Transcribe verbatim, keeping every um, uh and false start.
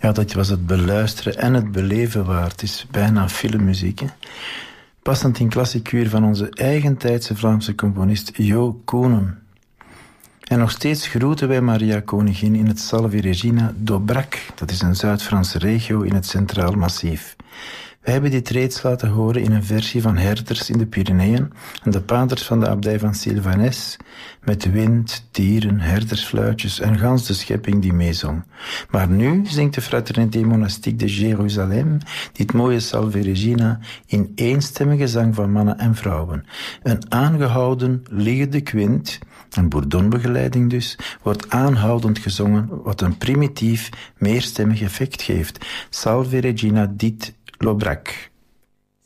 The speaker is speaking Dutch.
Ja, dat was het beluisteren en het beleven waard. Het is bijna filmmuziek, hè? Passend in klassiecuur van onze eigentijdse Vlaamse componist Jo Koenen. En nog steeds groeten wij Maria Koningin in het Salve Regina d'Aubrac. Dat is een Zuid-Franse regio in het Centraal Massief. Wij hebben dit reeds laten horen in een versie van herders in de Pyreneeën en de paters van de abdij van Sylvanès, met wind, dieren, herdersfluitjes en gans de schepping die meezong. Maar nu zingt de Fraternité Monastique de Jérusalem dit mooie Salve Regina in eenstemmige zang van mannen en vrouwen. Een aangehouden liggende kwint, een bourdonbegeleiding dus, wordt aanhoudend gezongen, wat een primitief, meerstemmig effect geeft. Salve Regina dit l'Aubrac.